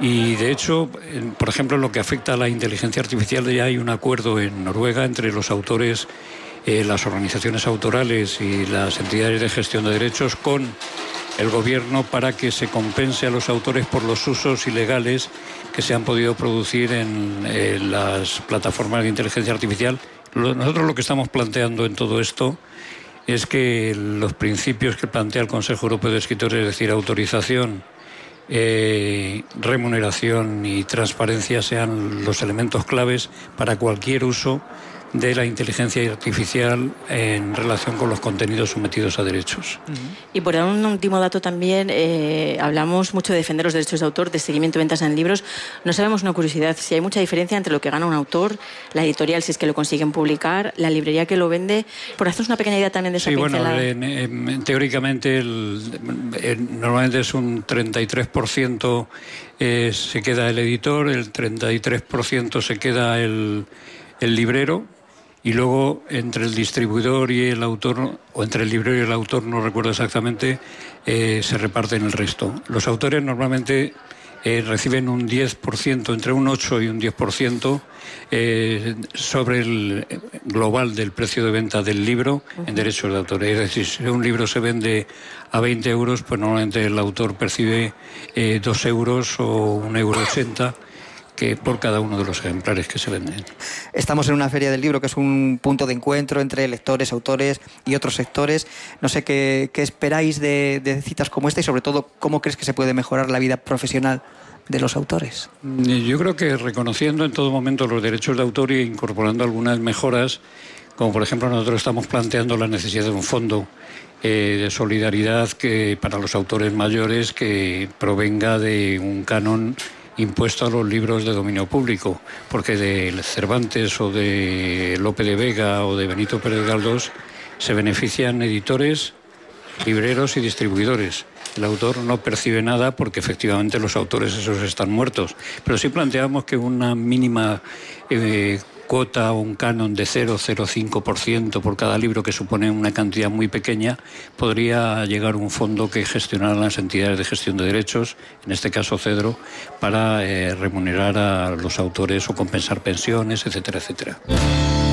Y de hecho, por ejemplo, en lo que afecta a la inteligencia artificial, ya hay un acuerdo en Noruega entre los autores, las organizaciones autorales y las entidades de gestión de derechos con el gobierno para que se compense a los autores por los usos ilegales que se han podido producir en las plataformas de inteligencia artificial. Nosotros lo que estamos planteando en todo esto es que los principios que plantea el Consejo Europeo de Escritores, es decir, autorización, remuneración y transparencia, sean los elementos claves para cualquier uso de la inteligencia artificial en relación con los contenidos sometidos a derechos. Y por dar un último dato también, hablamos mucho de defender los derechos de autor, de seguimiento de ventas en libros. No sabemos, una curiosidad, si hay mucha diferencia entre lo que gana un autor, la editorial, si es que lo consiguen publicar, la librería que lo vende. Por hacernos una pequeña idea también de esa pincelada. Bueno, teóricamente normalmente es un 33% se queda el editor, el 33% se queda el librero, y luego entre el distribuidor y el autor, o entre el librero y el autor, no recuerdo exactamente, se reparten el resto. Los autores normalmente reciben un 10%, entre un 8 y un 10% sobre el global del precio de venta del libro en derechos de autor. Es decir, si un libro se vende a 20 euros, pues normalmente el autor percibe 2 euros o 1,80 € que por cada uno de los ejemplares que se venden. Estamos en una feria del libro que es un punto de encuentro entre lectores, autores y otros sectores. No sé qué esperáis de citas como esta y sobre todo cómo crees que se puede mejorar la vida profesional de los autores. Yo creo que reconociendo en todo momento los derechos de autor e incorporando algunas mejoras, como por ejemplo nosotros estamos planteando la necesidad de un fondo de solidaridad que para los autores mayores que provenga de un canon impuesto a los libros de dominio público, porque de Cervantes o de Lope de Vega o de Benito Pérez Galdós se benefician editores, libreros y distribuidores. El autor no percibe nada porque efectivamente los autores esos están muertos, pero sí planteamos que una mínima cuota o un canon de 0,05% por cada libro, que supone una cantidad muy pequeña, podría llegar un fondo que gestionaran las entidades de gestión de derechos, en este caso Cedro, para remunerar a los autores o compensar pensiones, etcétera, etcétera.